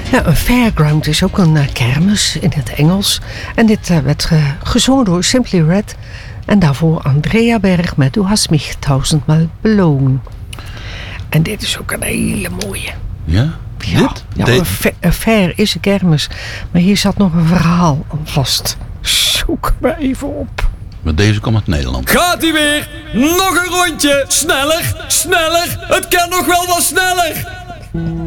Ja, een fairground is ook een kermis in het Engels. En dit werd gezongen door Simply Red. En daarvoor Andrea Berg met Du hast mich tausendmal belogen. En dit is ook een hele mooie. Ja? Ja, een fair is een kermis. Maar hier zat nog een verhaal aan vast. Zoek me even op. Maar deze komt uit Nederland. Gaat hij weer? Nog een rondje. Sneller, sneller. Het kan nog wel wat sneller.